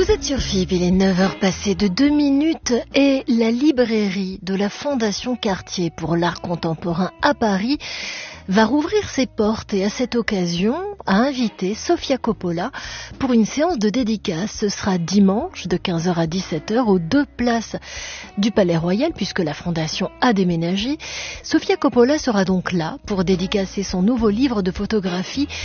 Vous êtes sur FIP, il est 9h passées de 2 minutes et la librairie de la Fondation Cartier pour l'art contemporain à Paris va rouvrir ses portes et à cette occasion a invité Sofia Coppola pour une séance de dédicace. Ce sera dimanche de 15h à 17h aux 2 places du Palais Royal puisque la Fondation a déménagé. Sofia Coppola sera donc là pour dédicacer son nouveau livre de photographie